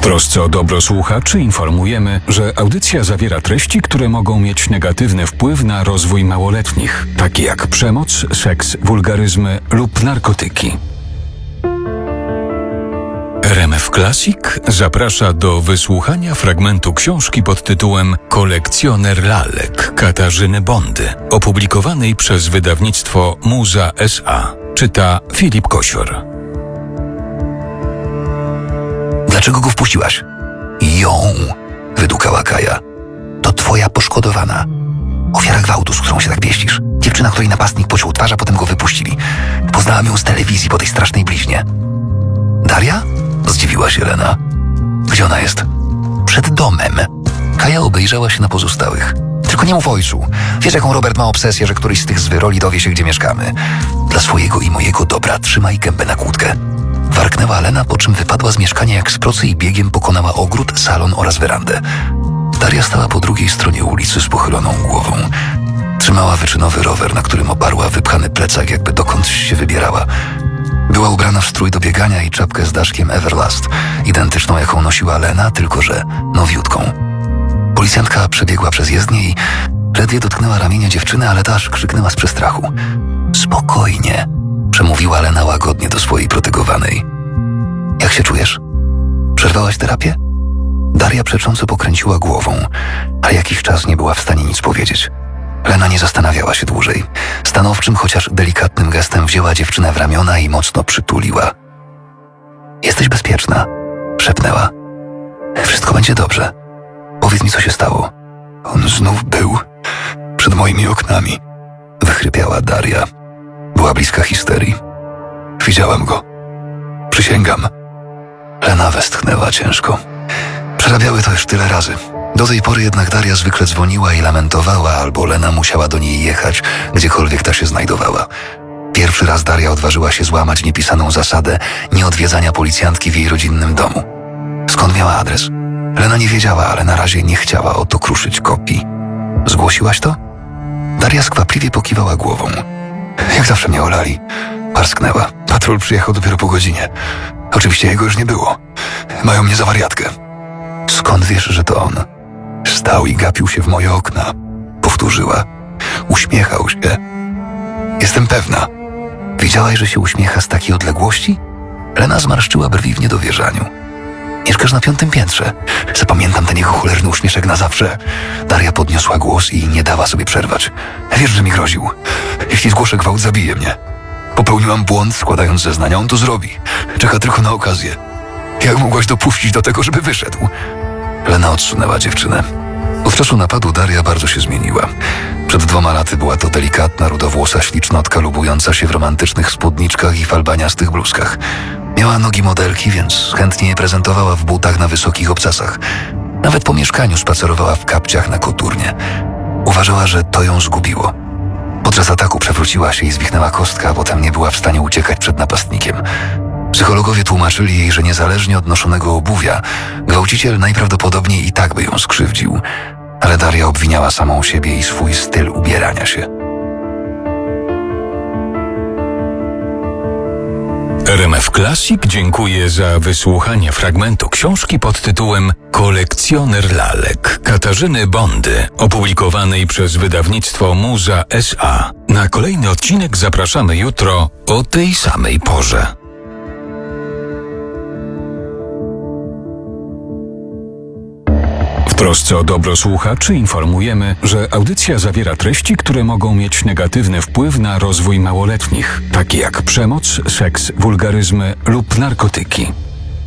trosce o dobro słuchaczy informujemy, że audycja zawiera treści, które mogą mieć negatywny wpływ na rozwój małoletnich, takie jak przemoc, seks, wulgaryzmy lub narkotyki. RMF Classic zaprasza do wysłuchania fragmentu książki pod tytułem Kolekcjoner lalek Katarzyny Bondy, opublikowanej przez wydawnictwo Muza S.A. Czyta Filip Kosior. Dlaczego go wpuściłaś? Ją, wydukała Kaja. To twoja poszkodowana. Ofiara gwałtu, z którą się tak pieścisz. Dziewczyna, której napastnik pociął twarz, a potem go wypuścili. Poznałam ją z telewizji po tej strasznej bliźnie. Daria? Zdziwiła się Lena. Gdzie ona jest? Przed domem. Kaja obejrzała się na pozostałych. Tylko nie mów ojcu. Wiesz, jaką Robert ma obsesję, że któryś z tych zwyroli dowie się, gdzie mieszkamy. Dla swojego i mojego dobra trzymaj gębę na kłódkę. Warknęła Lena, po czym wypadła z mieszkania jak z procy i biegiem pokonała ogród, salon oraz werandę. Daria stała po drugiej stronie ulicy z pochyloną głową. Trzymała wyczynowy rower, na którym oparła wypchany plecak, jakby dokądś się wybierała. Była ubrana w strój do biegania i czapkę z daszkiem Everlast, identyczną jaką nosiła Lena, tylko że nowiutką. Policjantka przebiegła przez jezdnię i ledwie dotknęła ramienia dziewczyny, ale ta aż krzyknęła z przestrachu. Spokojnie, przemówiła Lena łagodnie do swojej protegowanej. Jak się czujesz? Przerwałaś terapię? Daria przecząco pokręciła głową, ale jakiś czas nie była w stanie nic powiedzieć. Lena nie zastanawiała się dłużej. Stanowczym, chociaż delikatnym gestem wzięła dziewczynę w ramiona i mocno przytuliła. Jesteś bezpieczna, szepnęła. Wszystko będzie dobrze. Powiedz mi, co się stało. On znów był przed moimi oknami, wychrypiała Daria. Była bliska histerii. Widziałam go. Przysięgam. Lena westchnęła ciężko. Przerabiały to już tyle razy. Do tej pory jednak Daria zwykle dzwoniła i lamentowała, albo Lena musiała do niej jechać, gdziekolwiek ta się znajdowała. Pierwszy raz Daria odważyła się złamać niepisaną zasadę nieodwiedzania policjantki w jej rodzinnym domu. Skąd miała adres? Lena nie wiedziała, ale na razie nie chciała o to kruszyć kopii. Zgłosiłaś to? Daria skwapliwie pokiwała głową. Jak zawsze mnie olali. Parsknęła. Patrol przyjechał dopiero po godzinie. Oczywiście jego już nie było. Mają mnie za wariatkę. Skąd wiesz, że to on? Stał i gapił się w moje okna. Powtórzyła. Uśmiechał się. Jestem pewna. Widziałaś, że się uśmiecha z takiej odległości? Lena zmarszczyła brwi w niedowierzaniu. Mieszkasz na 5. piętrze. Zapamiętam ten jego cholerny uśmieszek na zawsze. Daria podniosła głos i nie dała sobie przerwać. Wiesz, że mi groził. Jeśli zgłoszę gwałt, zabije mnie. Popełniłam błąd, składając zeznania. On to zrobi. Czeka tylko na okazję. Jak mogłaś dopuścić do tego, żeby wyszedł? Lena odsunęła dziewczynę. Od czasu napadu Daria bardzo się zmieniła. Przed 2 laty była to delikatna, rudowłosa ślicznotka lubująca się w romantycznych spódniczkach i falbaniastych bluzkach. Miała nogi modelki, więc chętnie je prezentowała w butach na wysokich obcasach. Nawet po mieszkaniu spacerowała w kapciach na koturnie. Uważała, że to ją zgubiło. Podczas ataku przewróciła się i zwichnęła kostkę, a potem nie była w stanie uciekać przed napastnikiem. Psychologowie tłumaczyli jej, że niezależnie od noszonego obuwia, gwałciciel najprawdopodobniej i tak by ją skrzywdził. Ale Daria obwiniała samą siebie i swój styl ubierania się. RMF Classic dziękuję za wysłuchanie fragmentu książki pod tytułem Kolekcjoner lalek Katarzyny Bondy, opublikowanej przez wydawnictwo Muza S.A. Na kolejny odcinek zapraszamy jutro o tej samej porze. W trosce o dobro słuchaczy informujemy, że audycja zawiera treści, które mogą mieć negatywny wpływ na rozwój małoletnich, takie jak przemoc, seks, wulgaryzmy lub narkotyki.